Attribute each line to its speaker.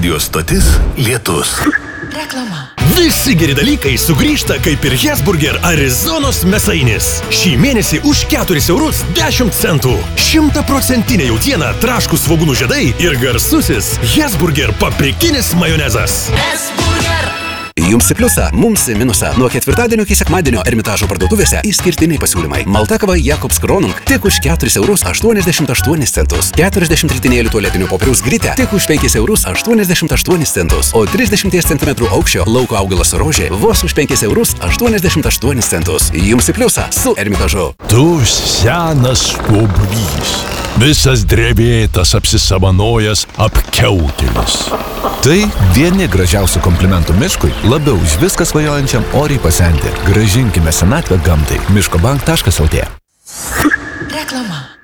Speaker 1: Radio stotis Lietus.
Speaker 2: Reklama.
Speaker 3: Visi geri dalykai sugrįžta kaip ir Hesburger Arizonos mėsainis. Šį mėnesį už 4 eurus 10 centų. 100% jautiena, traškūs svogūnų žiedai ir garsusis Hesburger paprikinis majonezas.
Speaker 2: Hesburger.
Speaker 4: Jums į pliusą, mums į minusą. Nuo ketvirtadienio iki sekmadienio Ermitažo parduotuvėse išskirtiniai pasiūlymai. Malta kava Jakobs Kronung tik už 4 eurus 88 centus. 40 ritinėlių tualetinių popieriaus grytė tik už 5 eurus 88 centus. O 30 cm aukščio lauko augalas rožė vos už 5 eurus 88 centus. Jums į pliusą su Ermitažu.
Speaker 5: Tu senas stuobrys, visas drebėtas, apsisamanojęs apkiautėlis.
Speaker 6: Tai vieni gražiausių komplimentų miškui, labiau už viską svajojančiam oriai pasenti. Grąžinkime senatvę gamtai. miškobank.lt.
Speaker 2: Reklama.